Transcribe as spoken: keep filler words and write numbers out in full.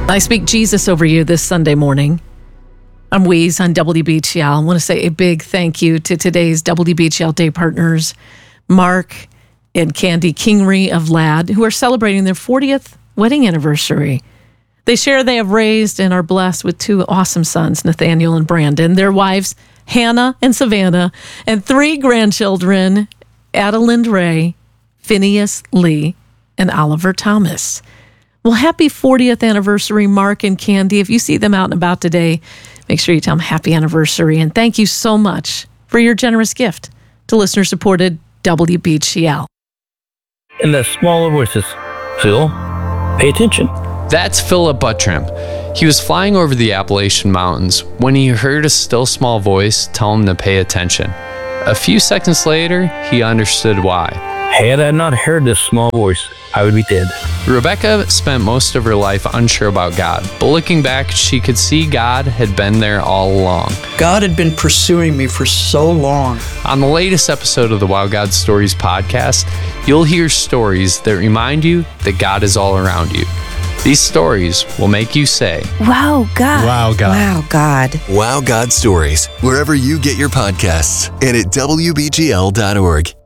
I speak Jesus over you this Sunday morning. I'm Weeze on W B G L. I want to say a big thank you to today's W B G L Day partners, Mark and Candy Kingery of Ladd, who are celebrating their fortieth wedding anniversary. They share they have raised and are blessed with two awesome sons, Nathaniel and Brandon, their wives, Hannah and Savannah, and three grandchildren, Adelind Ray, Phineas Lee, and Oliver Thomas. Well, happy fortieth anniversary, Mark and Candy. If you see them out and about today, make sure you tell them happy anniversary. And thank you so much for your generous gift to listener-supported W B G L. In the smaller voices, Phil, pay attention. That's Philip Buttram. He was flying over the Appalachian Mountains when he heard a still small voice tell him to pay attention. A few seconds later, he understood why. Had I not heard this small voice, I would be dead. Rebecca spent most of her life unsure about God, but looking back, she could see God had been there all along. God had been pursuing me for so long. On the latest episode of the Wow God Stories podcast, you'll hear stories that remind you that God is all around you. These stories will make you say, Wow, God. Wow, God. Wow, God. Wow God Stories, wherever you get your podcasts and at W B G L dot org.